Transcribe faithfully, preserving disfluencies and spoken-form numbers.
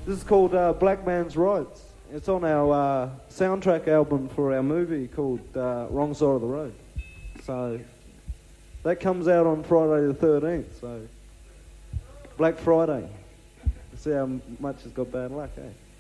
This is called uh, Black Man's Rights. It's on our uh, soundtrack album for our movie called uh, Wrong Side of the Road. So that comes out on Friday the thirteenth. So Black Friday. See how much has got bad luck, eh?